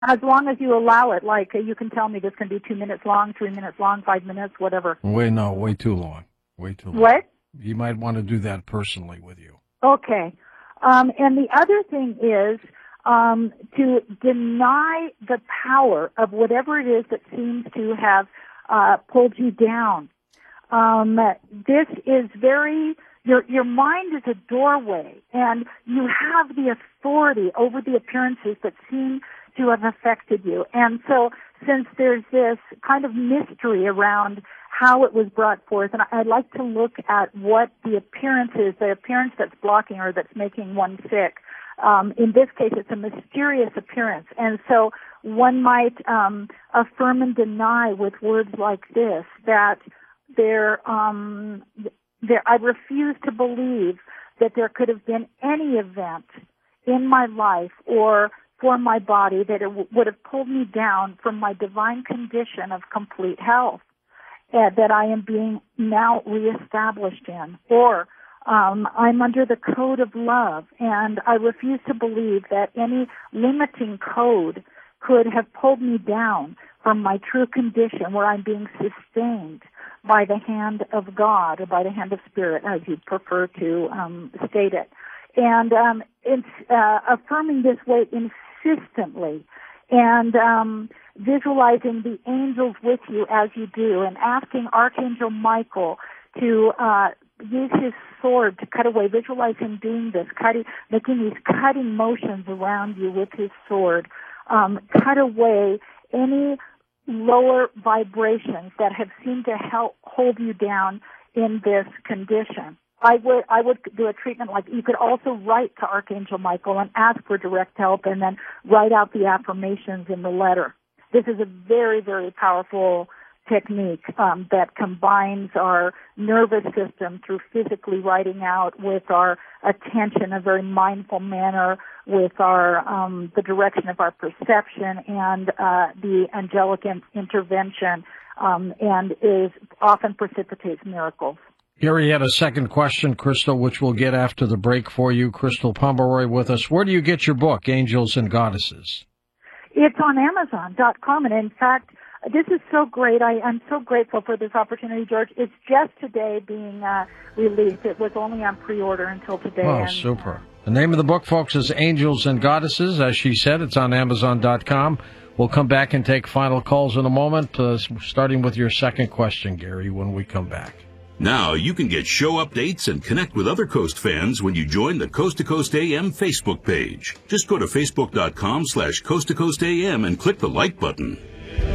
As long as you allow it, like you can tell me this can be 2 minutes long, 3 minutes long, 5 minutes, whatever. Way too long. Way too long. What? You might want to do that personally with you. Okay. And the other thing is to deny the power of whatever it is that seems to have pulled you down. This is very... Your mind is a doorway, and you have the authority over the appearances that seem to have affected you. And so since there's this kind of mystery around how it was brought forth, and I'd like to look at what the appearance is, the appearance that's blocking or that's making one sick. In this case, it's a mysterious appearance. And so one might affirm and deny with words like this, that I refuse to believe that there could have been any event in my life or for my body that it would have pulled me down from my divine condition of complete health that I am being now reestablished in. Or I'm under the code of love, and I refuse to believe that any limiting code could have pulled me down from my true condition where I'm being sustained by the hand of God or by the hand of Spirit, as you prefer to state it. And it's affirming this way insistently and visualizing the angels with you as you do, and asking Archangel Michael to use his sword to cut away. Visualize him doing this, making these cutting motions around you with his sword. Cut away any lower vibrations that have seemed to hold you down in this condition. I would do a treatment like you could also write to Archangel Michael and ask for direct help, and then write out the affirmations in the letter. This is a very, very powerful technique that combines our nervous system through physically writing out with our attention in a very mindful manner, with our the direction of our perception and the angelic intervention, and often precipitates miracles. Gary had a second question, Crystal, which we'll get after the break for you. Crystal Pomeroy with us. Where do you get your book, Angels and Goddesses? It's on Amazon.com, and in fact, this is so great. I'm so grateful for this opportunity, George. It's just today being released. It was only on pre-order until today. Oh, super. The name of the book, folks, is Angels and Goddesses. As she said, it's on Amazon.com. We'll come back and take final calls in a moment, starting with your second question, Gary, when we come back. Now you can get show updates and connect with other Coast fans when you join the Coast to Coast AM Facebook page. Just go to facebook.com/Coast to Coast AM and click the like button.